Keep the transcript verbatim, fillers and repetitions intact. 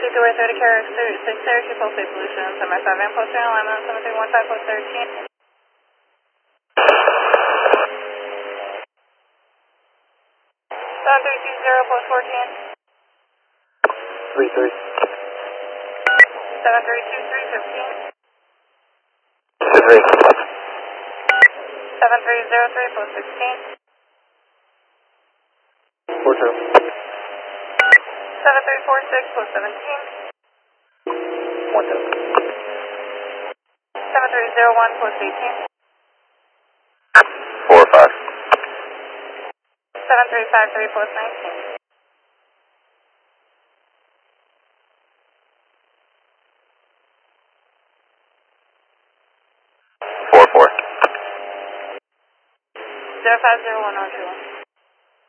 Gateway thirty carrier six Syracuse Post eight Pollution, seven seven Post Train alignment, seven three one five Post thirteen. seven three two zero Post fourteen. three three. seven three two three fifteen. two three. seven three zero three Post sixteen. four two. seven three four six Post seventeen. one two. seven three zero one Post eighteen. four five. seven three five three Post nineteen. four four. zero five zero one zero two one.